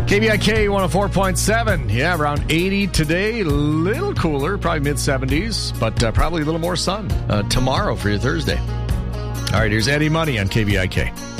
KVIK 104.7. Yeah, around 80 today. A little cooler, probably mid-70s, but probably a little more sun tomorrow for your Thursday. All right, here's Eddie Money on KVIK.